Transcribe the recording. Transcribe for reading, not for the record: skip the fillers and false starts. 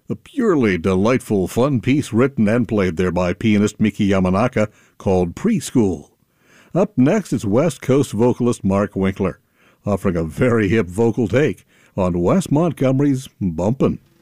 A purely delightful, fun piece written and played there by pianist Miki Yamanaka called Preschool. Up next is West Coast vocalist Mark Winkler, offering a very hip vocal take on Wes Montgomery's Bumpin'.